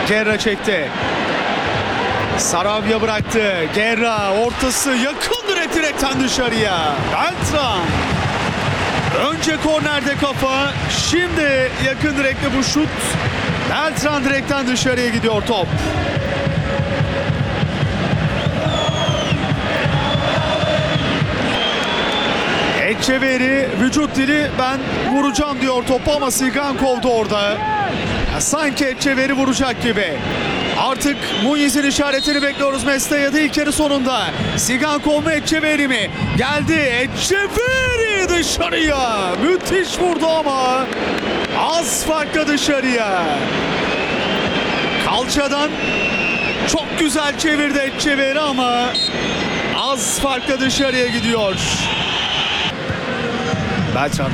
Guerra çekti. Sarabia bıraktı. Guerra ortası yakın direkten dışarıya. Beltran. Önce kornerde kafa. Şimdi yakın direkte bu şut. Beltran direkten dışarıya gidiyor top. Etcheveri vücut dili ben vuracağım diyor topu ama Sigankov da orada. Sanki Etcheveri vuracak gibi. Artık Munyiz'in işaretini bekliyoruz Mesteya'da ilk yarı sonunda. Sigankov mu Etcheveri mi? Geldi Etcheveri dışarıya. Müthiş vurdu ama az farkla dışarıya. Kalçadan çok güzel çevirdi Etcheveri ama az farkla dışarıya gidiyor. Beltran.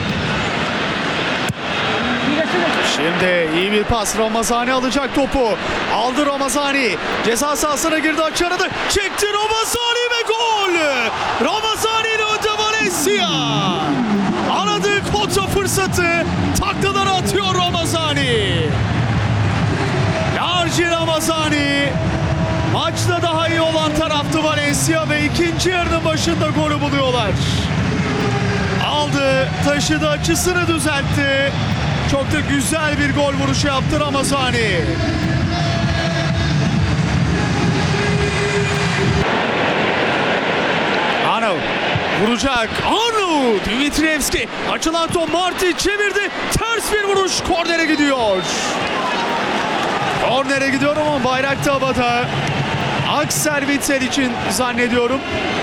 Şimdi iyi bir pas. Ramazani alacak topu. Aldı Ramazani. Ceza sahasına girdi, açardı. Çekti Ramazani ve gol. Ramazani'nin önde Valencia. Aradığı kontra fırsatı takladan atıyor Ramazani. Largi Ramazani. Maçta daha iyi olan taraftı Valencia ve ikinci yarının başında golü buluyorlar. Aldı, taşıdı, açısını düzeltti. Çok da güzel bir gol vuruşu yaptı Ramazani. Anu vuracak. Anu! Dimitrievski açılan top, Marti çevirdi. Ters bir vuruş, kornere gidiyor. Kornere gidiyor ama bayrak da havada. Aksel Witsel için zannediyorum.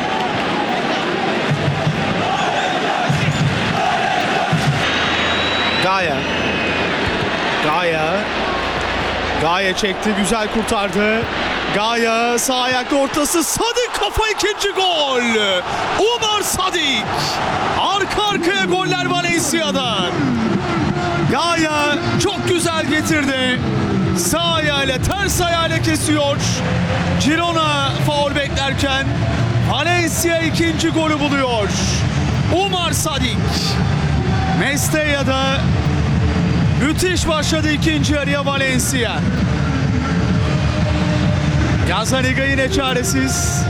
Gaye çekti, güzel kurtardı. Gaye sağ ayaklı ortası, Sadik kafa, ikinci gol. Umar Sadik. Arka arkaya goller Valencia'dan. Gaye çok güzel getirdi. Sağ ayağıyla ters ayağıyla kesiyor. Girona faul beklerken Valencia ikinci golü buluyor. Umar Sadik. Mesteya'da müthiş başladı ikinci yarıya Valencia. Gazzaniga yine çaresiz.